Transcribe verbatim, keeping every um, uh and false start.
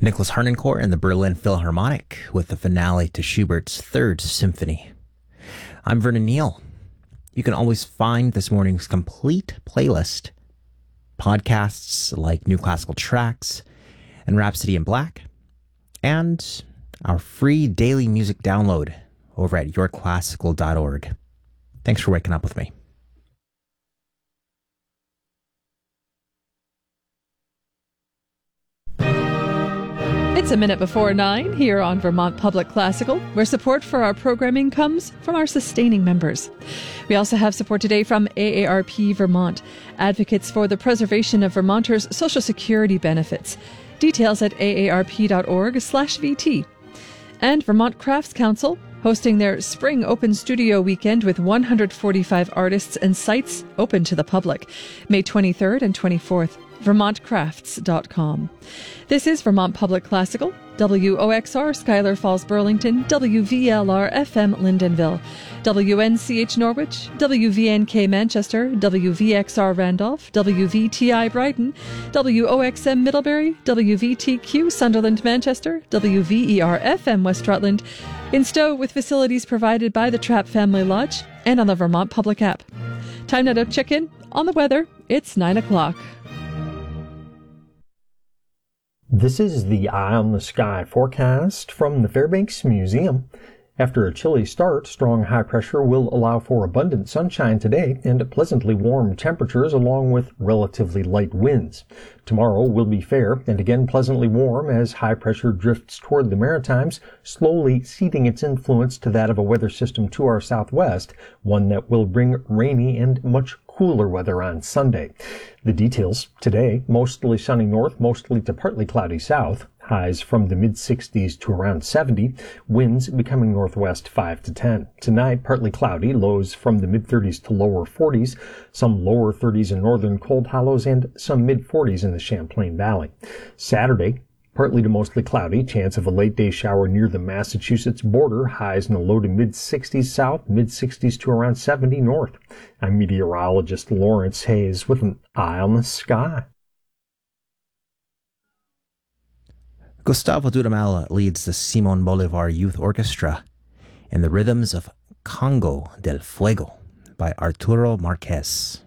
Nicholas Harnoncourt and the Berlin Philharmonic with the finale to Schubert's Third Symphony. I'm Vernon Neal. You can always find this morning's complete playlist, podcasts like New Classical Tracks and Rhapsody in Black, and our free daily music download over at your classical dot org. Thanks for waking up with me. It's a minute before nine here on Vermont Public Classical, where support for our programming comes from our sustaining members. We also have support today from A A R P Vermont, advocates for the preservation of Vermonters' Social Security benefits. Details at A A R P dot org slash V T. And Vermont Crafts Council, hosting their Spring Open Studio Weekend with one hundred forty-five artists and sites open to the public, May twenty-third and twenty-fourth. vermont crafts dot com. This is Vermont Public Classical, W O X R Schuyler Falls Burlington, W V L R F M Lyndonville, W N C H Norwich, W V N K Manchester, W V X R Randolph, W V T I Brighton, W O X M Middlebury, W V T Q Sunderland Manchester, W V E R F M West Rutland, in Stowe with facilities provided by the Trapp Family Lodge, and on the Vermont Public app. Time now to check in on the weather. It's nine o'clock. This is the Eye on the Sky forecast from the Fairbanks Museum. After a chilly start, strong high pressure will allow for abundant sunshine today and pleasantly warm temperatures along with relatively light winds. Tomorrow will be fair and again pleasantly warm as high pressure drifts toward the Maritimes, slowly ceding its influence to that of a weather system to our southwest, one that will bring rainy and much cooler weather on Sunday. The details today: mostly sunny north, mostly to partly cloudy south, highs from the mid sixties to around seventy, winds becoming northwest five to ten. Tonight, partly cloudy, lows from the mid thirties to lower forties, some lower thirties in northern Cold Hollows and some mid forties in the Champlain Valley. Saturday, partly to mostly cloudy, chance of a late day shower near the Massachusetts border, highs in the low to mid sixties south, mid sixties to around seventy north. I'm meteorologist Lawrence Hayes with an eye on the sky. Gustavo Dudamel leads the Simon Bolivar Youth Orchestra in the rhythms of Congo del Fuego by Arturo Marquez.